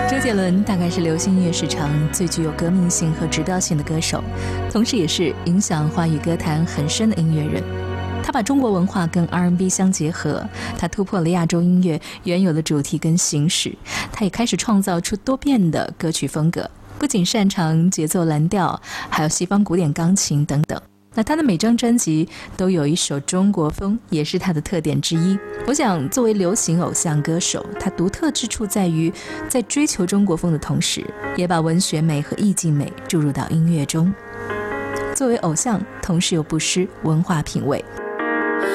周杰伦大概是流行音乐史上最具有革命性和指标性的歌手，同时也是影响华语歌坛很深的音乐人。他把中国文化跟 R&B 相结合，他突破了亚洲音乐原有的主题跟形式，他也开始创造出多变的歌曲风格，不仅擅长节奏蓝调，还有西方古典钢琴等等。那他的每张专辑都有一首中国风，也是他的特点之一。我想作为流行偶像歌手，他独特之处在于在追求中国风的同时，也把文学美和意境美注入到音乐中。作为偶像，同时又不失文化品味。